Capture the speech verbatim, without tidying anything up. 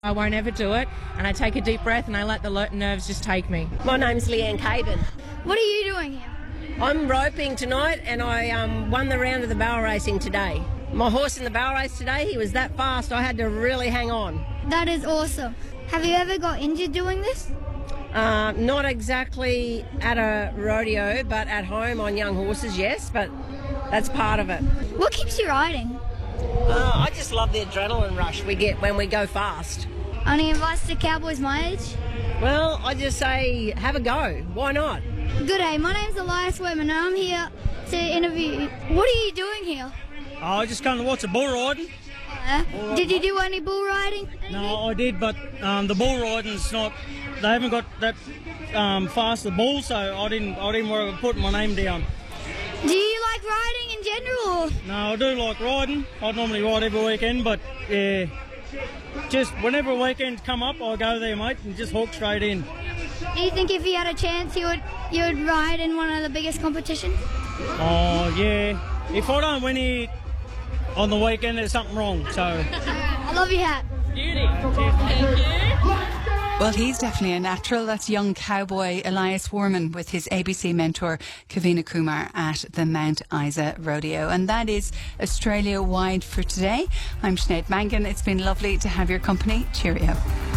I won't ever do it, and I take a deep breath and I let the nerves just take me. My name's Leanne Caban. What are you doing here? I'm roping tonight, and I um, won the round of the barrel racing today. My horse in the barrel race today, he was that fast, I had to really hang on. That is awesome. Have you ever got injured doing this? Uh, not exactly at a rodeo, but at home on young horses, yes, but that's part of it. What keeps you riding? Uh, I just love the adrenaline rush we get when we go fast. Any advice to cowboys my age? Well, I just say have a go. Why not? Good day, my name's Elias Whitman and I'm here to interview you. What are you doing here? Oh, I just come to watch the bull riding. Uh, did you do any bull riding? No, I did, but um, the bull riding's not. They haven't got that um, fast the bull, so I didn't. I didn't worry about putting my name down. Do you like riding in general? Or? No, I do like riding. I normally ride every weekend, but yeah, just whenever weekends come up, I go there, mate, and just hook straight in. Do you think if you had a chance, you would you would ride in one of the biggest competitions? Oh yeah. If I don't win it on the weekend, there's something wrong. So. I love your hat. Beauty. Thank you. Well, he's definitely a natural. That's young cowboy Elias Warman with his A B C mentor Kavina Kumar at the Mount Isa Rodeo. And that is Australia-wide for today. I'm Sinead Mangan. It's been lovely to have your company. Cheerio.